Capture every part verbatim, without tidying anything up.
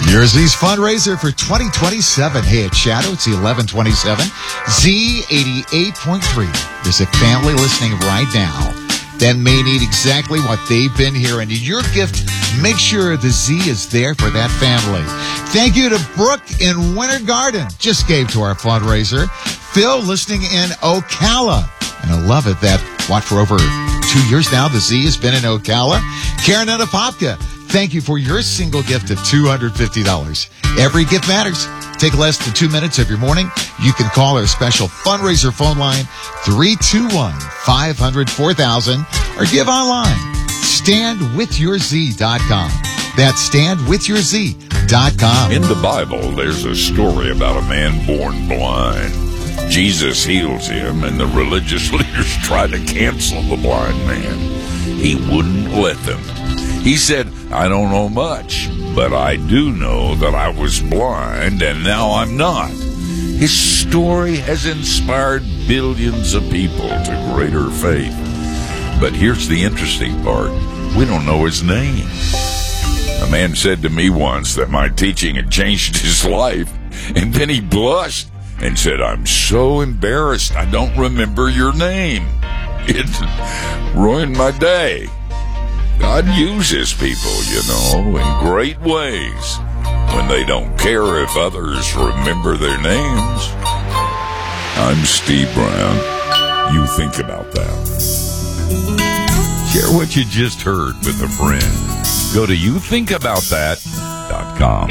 Your Z's fundraiser for twenty twenty-seven. Hey, it's Shadow. It's eleven twenty-seven. Z eighty-eight point three. There's a family listening right now that may need exactly what they've been hearing. Your gift, make sure the Z is there for that family. Thank you to Brooke in Winter Garden. Just gave to our fundraiser. Phil listening in Ocala. And I love it that, what, for over two years now, the Z has been in Ocala. Karen and Apopka. Thank you for your single gift of two hundred fifty dollars. Every gift matters. Take less than two minutes of your morning. You can call our special fundraiser phone line, three two one, five hundred, four thousand, or give online, stand with your z dot com. That's stand with your z dot com. In the Bible, there's a story about a man born blind. Jesus heals him, and the religious leaders try to cancel the blind man. He wouldn't let them. He said, I don't know much, but I do know that I was blind and now I'm not. His story has inspired billions of people to greater faith. But here's the interesting part. We don't know his name. A man said to me once that my teaching had changed his life, and then he blushed and said, I'm so embarrassed I don't remember your name. It ruined my day. God uses people, you know, in great ways when they don't care if others remember their names. I'm Steve Brown. You think about that. Share what you just heard with a friend. Go to you think about that dot com.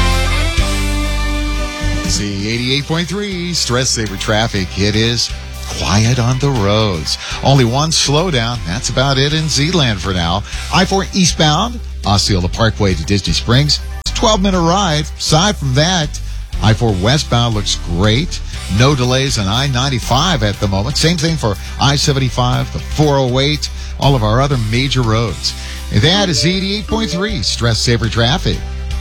Z eighty-eight point three, Stress Saver Traffic. It is quiet on the roads. Only one slowdown. That's about it in Z-Land for now. I four eastbound, Osceola Parkway to Disney Springs. It's a twelve-minute ride. Aside from that, I four westbound looks great. No delays on I ninety-five at the moment. Same thing for I seventy-five, the four oh eight, all of our other major roads. And that is eighty-eight point three, Stress Saver Traffic.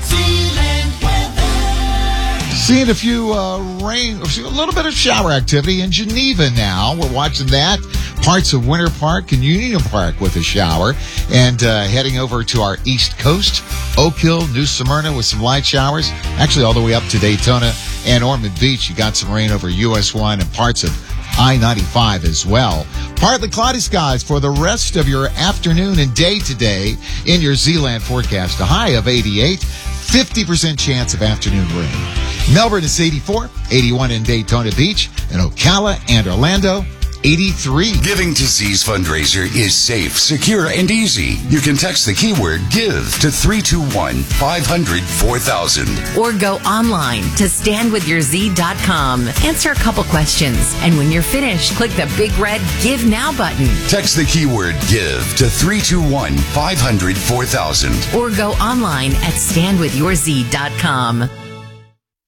Seeing a few uh, rain, a little bit of shower activity in Geneva now. We're watching that. Parts of Winter Park and Union Park with a shower. And uh, heading over to our east coast, Oak Hill, New Smyrna with some light showers. Actually, all the way up to Daytona and Ormond Beach, you got some rain over U S one and parts of I ninety-five as well. Partly cloudy skies for the rest of your afternoon and day today in your Z-Land forecast. A high of eighty-eight, fifty percent chance of afternoon rain. Melbourne is eighty-four, eighty-one in Daytona Beach, and Ocala and Orlando, eighty-three. Giving to Z's fundraiser is safe, secure, and easy. You can text the keyword GIVE to three two one, five hundred, four thousand. Or go online to stand with your z dot com. Answer a couple questions, and when you're finished, click the big red Give Now button. Text the keyword GIVE to three two one, five hundred, four thousand. Or go online at stand with your z dot com.